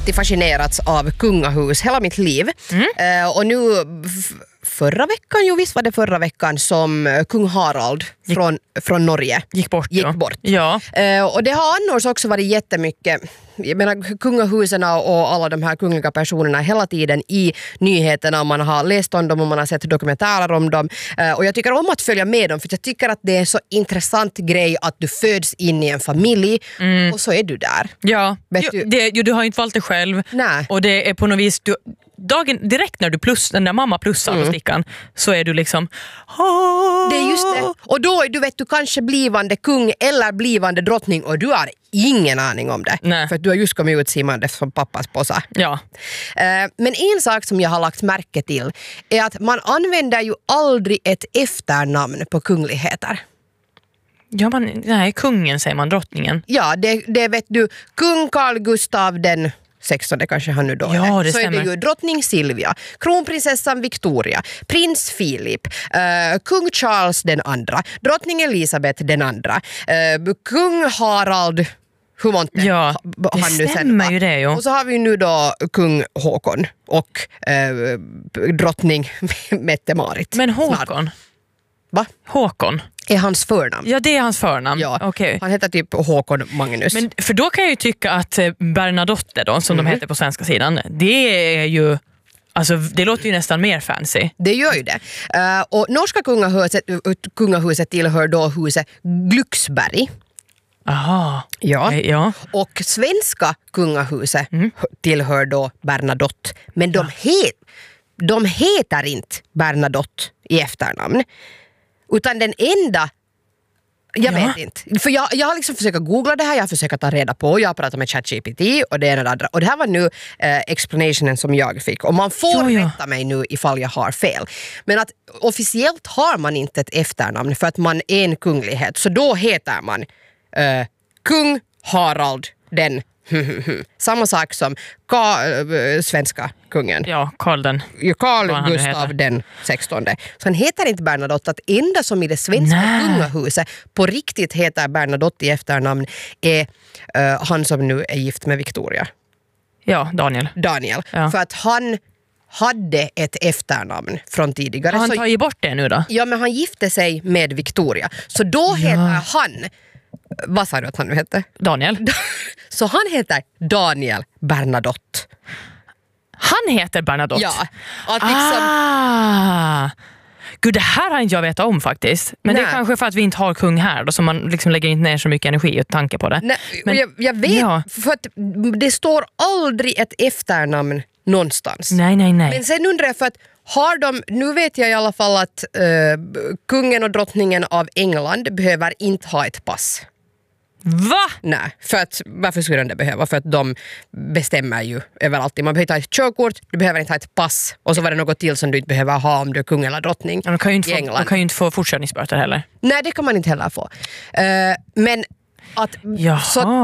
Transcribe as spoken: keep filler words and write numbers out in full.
alltid fascinerats av kungahus hela mitt liv. Mm. Uh, och nu f- förra veckan, jo visst var det förra veckan som kung Harald gick, från, från Norge gick bort. Gick ja. bort. Ja. Uh, och det har annars också varit jättemycket, jag menar kungahusen och alla de här kungliga personerna hela tiden i nyheterna, man har läst om dem och man har sett dokumentärer om dem. Uh, och jag tycker om att följa med dem för jag tycker att det är en så intressant grej att du föds in i en familj mm. och så är du där. Ja, Vet jo, du? det, jo, du har inte valt det själv. Nej. Och det är på något vis du, dagen direkt när du plus, när mamma plussar mm. på stickan så är du liksom det är just det. Och då du vet du kanske blivande kung eller blivande drottning och du har ingen aning om det. Nej. För att du har just kommit ut simmande från pappas påsa. Ja. Men en sak som jag har lagt märke till är att man använder ju aldrig ett efternamn på kungligheter. Ja, man, nej, kungen säger man, drottningen. Ja, det, det vet du. Kung Carl Gustav den sextonde kanske han nu då ja, det så stämmer. är det ju drottning Silvia, kronprinsessan Victoria, prins Philip, uh, kung Charles den andra, drottning Elisabeth den andra, uh, kung Harald hur många ja, det han nu stämmer sen, ju det ju. Och så har vi nu då kung Håkon och uh, drottning Mette-Marit. Men Håkon? Snart. Va? Håkon? Är hans förnamn. Ja, det är hans förnamn. Ja, okay. Han heter typ Håkon Magnus. Men för då kan jag ju tycka att Bernadotte då, som mm. de heter på svenska sidan, det är ju, alltså det låter ju nästan mer fancy. Det gör ju det. Uh, och norska kungahuset, kungahuset tillhör då huset Glucksberg. Aha. Ja. Okay, ja. Och svenska kungahuset mm. tillhör då Bernadotte. Men de, ja. het, de heter inte Bernadotte i efternamn. Utan den enda, jag ja. vet inte. För jag, jag har liksom försökt googla det här, jag har försökt ta reda på, jag har pratat med ChatGPT och det ena och det andra. Och det här var nu eh, explanationen som jag fick. Och man får jo, jo. rätta mig nu ifall jag har fel. Men att officiellt har man inte ett efternamn för att man är en kunglighet. Så då heter man eh, kung Harald den samma sak som Ka- äh, svenska kungen. Ja, Karl den. Carl Gustav den sextonde. Så han heter inte Bernadotte. Att enda som i det svenska Nä. kungahuset på riktigt heter Bernadotte i efternamn är äh, han som nu är gift med Victoria. Ja, Daniel. Daniel. Ja. För att han hade ett efternamn från tidigare. Har han så, tagit bort det nu då? Ja, men han gifte sig med Victoria. Så då ja. heter han, vad sa du att han nu hette? Daniel. Så han heter Daniel Bernadotte. Han heter Bernadotte? Ja. Att liksom... Ah! Gud, det här har inte jag vetat om faktiskt. Men Nej. det är kanske för att vi inte har kung här då, så man liksom lägger inte ner så mycket energi och tanke på det. Nej, men, jag, jag vet, ja. för att det står aldrig ett efternamn någonstans. Nej, nej, nej. Men sen undrar jag för att har de, nu vet jag i alla fall att uh, kungen och drottningen av England behöver inte ha ett pass. Va? Nej, för att, varför skulle de det behöva? För att de bestämmer ju överallt. Man behöver inte ha ett körkort, du behöver inte ha ett pass. Och så var det något till som du inte behöver ha om du är kung eller drottning. Ja, de kan ju inte i få, England. de kan ju inte få fortsättningsböter heller. Nej, det kan man inte heller få. Uh, men att... Jaha. Så,